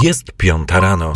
Jest 5 rano.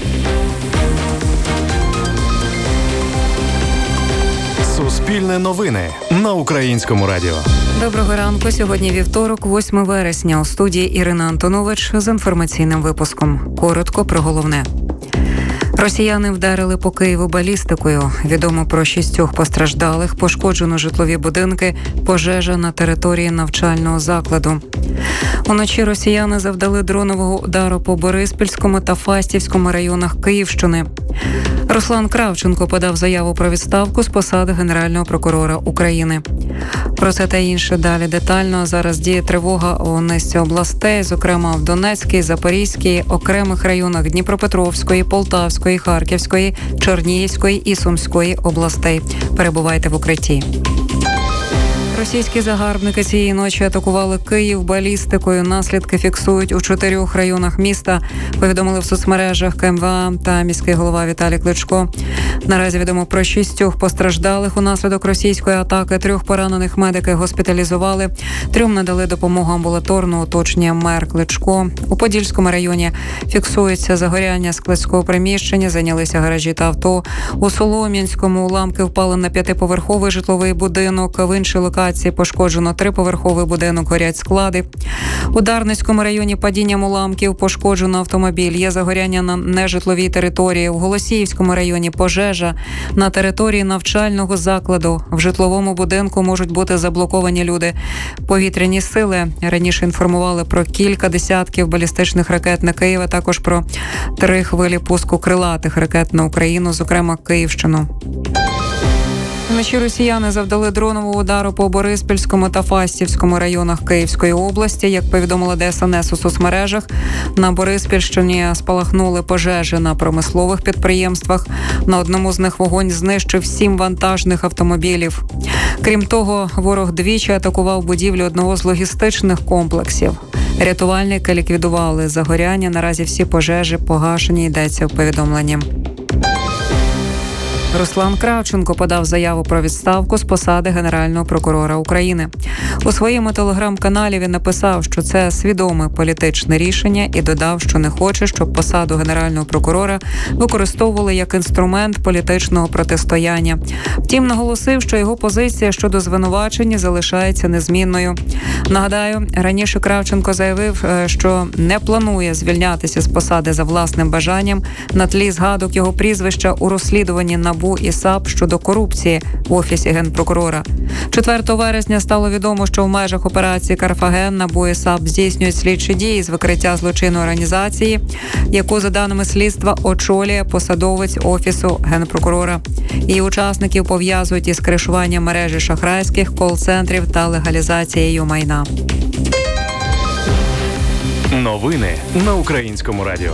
Суспільне новини на Українському радіо. Доброго ранку. Сьогодні вівторок, 8 вересня. У студії Ірина Антонович з інформаційним випуском. Коротко про головне. Росіяни вдарили по Києву балістикою. Відомо про 6 постраждалих, пошкоджено житлові будинки, пожежа на території навчального закладу. Уночі росіяни завдали дронового удару по Бориспільському та Фастівському районах Київщини. Руслан Кравченко подав заяву про відставку з посади Генерального прокурора України. Про це та інше далі детально. Зараз діє тривога у низці областей, зокрема в Донецькій, Запорізькій, окремих районах Дніпропетровської, Полтавської, Харківської, Чернігівської і Сумської областей. Перебувайте в укритті. Російські загарбники цієї ночі атакували Київ балістикою. Наслідки фіксують у 4 районах міста. Повідомили в соцмережах КМВА та міський голова Віталій Кличко. Наразі відомо про 6 постраждалих унаслідок російської атаки. 3 поранених медики госпіталізували. 3 надали допомогу амбулаторну, уточнює мер Кличко. У Подільському районі фіксується загоряння складського приміщення, зайнялися гаражі та авто. У Солом'янському уламки впали на 5-поверховий житловий будинок. В іншій локації пошкоджено 3-поверховий будинок, горять склади. У Дарницькому районі падінням уламків пошкоджено автомобіль. Є загоряння на нежитловій території. У Голосіївському районі пожежа на території навчального закладу. В житловому будинку можуть бути заблоковані люди. Повітряні сили раніше інформували про кілька десятків балістичних ракет на Київ, а також про 3 хвилі пуску крилатих ракет на Україну, зокрема Київщину. Вночі росіяни завдали дронового удару по Бориспільському та Фастівському районах Київської області. Як повідомила ДСНС у соцмережах, на Бориспільщині спалахнули пожежі на промислових підприємствах. На одному з них вогонь знищив 7 вантажних автомобілів. Крім того, ворог двічі атакував будівлю одного з логістичних комплексів. Рятувальники ліквідували загоряння. Наразі всі пожежі погашені, йдеться в повідомленні. Руслан Кравченко подав заяву про відставку з посади Генерального прокурора України. У своєму телеграм-каналі він написав, що це свідоме політичне рішення і додав, що не хоче, щоб посаду Генерального прокурора використовували як інструмент політичного протистояння. Втім, наголосив, що його позиція щодо звинувачення залишається незмінною. Нагадаю, раніше Кравченко заявив, що не планує звільнятися з посади за власним бажанням на тлі згадок його прізвища у розслідуванні НАБУ і САП щодо корупції в Офісі Генпрокурора. 4 вересня стало відомо, що в межах операції «Карфаген» НАБУ і САП здійснюють слідчі дії з викриття злочинної організації, яку, за даними слідства, очолює посадовець Офісу Генпрокурора. Її учасників пов'язують із кришуванням мережі шахрайських кол-центрів та легалізацією майна. Новини на Українському радіо.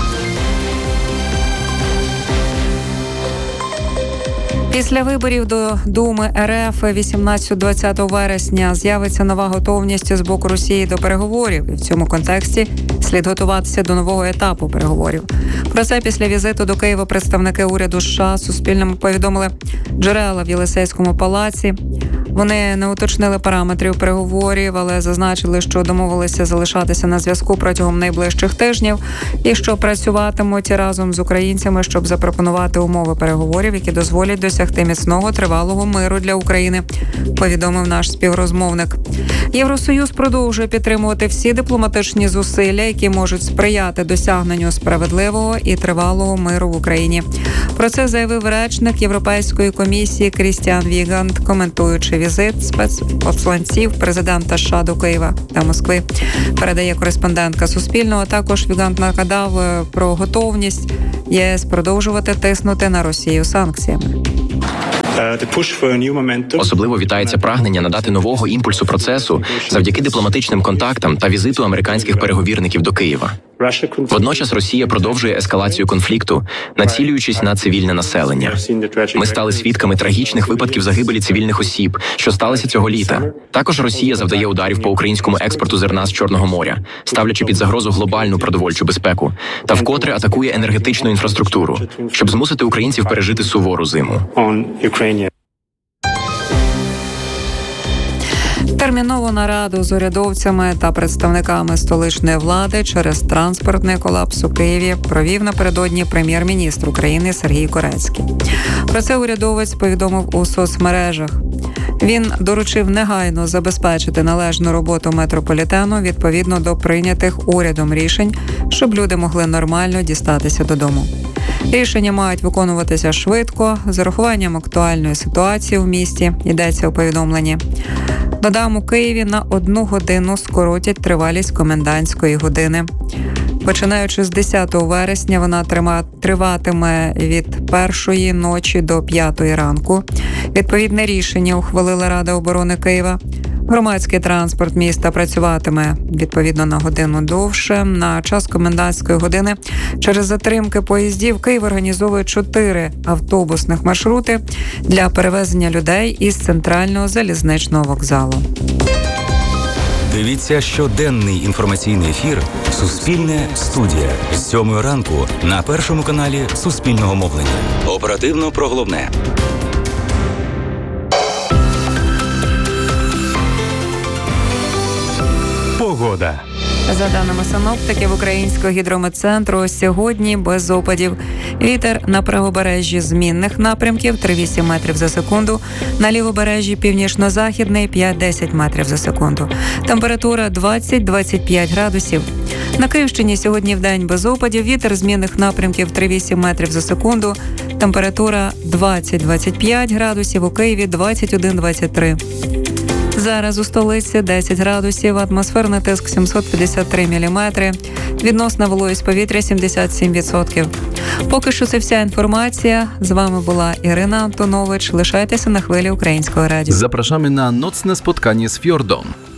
Після виборів до Думи РФ 18-20 вересня з'явиться нова готовність з боку Росії до переговорів. І в цьому контексті слід готуватися до нового етапу переговорів. Про це після візиту до Києва представники уряду США Суспільному повідомили джерела в Єлисейському палаці. Вони не уточнили параметрів переговорів, але зазначили, що домовилися залишатися на зв'язку протягом найближчих тижнів і що працюватимуть разом з українцями, щоб запропонувати умови переговорів, які дозволять досягти міцного тривалого миру для України, повідомив наш співрозмовник. Євросоюз продовжує підтримувати всі дипломатичні зусилля, які можуть сприяти досягненню справедливого і тривалого миру в Україні. Про це заявив речник Європейської комісії Крістіан Вігант, коментуючи візит спецпосланців президента США до Києва та Москви. Передає кореспондентка Суспільного. Також Вігант нагадав про готовність ЄС продовжувати тиснути на Росію санкціями. Особливо вітається прагнення надати нового імпульсу процесу завдяки дипломатичним контактам та візиту американських переговірників до Києва. Водночас Росія продовжує ескалацію конфлікту, націлюючись на цивільне населення. Ми стали свідками трагічних випадків загибелі цивільних осіб, що сталися цього літа. Також Росія завдає ударів по українському експорту зерна з Чорного моря, ставлячи під загрозу глобальну продовольчу безпеку, та вкотре атакує енергетичну інфраструктуру, щоб змусити українців пережити сувору зиму. Терміново Чергову нараду з урядовцями та представниками столичної влади через транспортний колапс у Києві провів напередодні прем'єр-міністр України Сергій Корецький. Про це урядовець повідомив у соцмережах. Він доручив негайно забезпечити належну роботу метрополітену відповідно до прийнятих урядом рішень, щоб люди могли нормально дістатися додому. Рішення мають виконуватися швидко, з урахуванням актуальної ситуації в місті, йдеться у повідомленні. Додам, у Києві на 1 годину скоротять тривалість комендантської години. Починаючи з 10 вересня, вона триватиме від 1-ї ночі до 5-ї ранку. Відповідне рішення ухвалила Рада оборони Києва. Громадський транспорт міста працюватиме відповідно на годину довше. На час комендантської години через затримки поїздів Київ організовує 4 автобусних маршрути для перевезення людей із центрального залізничного вокзалу. Дивіться щоденний інформаційний ефір «Суспільне студія» з 7 ранку на Першому каналі Суспільного мовлення. Оперативно про головне. Погода. За даними синоптиків Українського гідрометцентру, сьогодні без опадів. Вітер на правобережжі змінних напрямків 3-8 метрів за секунду, на лівобережжі північно-західний 5-10 метрів за секунду. Температура 20-25 градусів. На Київщині сьогодні вдень без опадів, вітер змінних напрямків 3-8 метрів за секунду, температура 20-25 градусів, у Києві 21-23. Зараз у столиці 10 градусів, атмосферний тиск 753 міліметри, відносна вологість повітря 77%. Поки що це вся інформація. З вами була Ірина Антонович. Лишайтеся на хвилі Українського радіо. Zapraszamy na nocne spotkanie z Fjordon.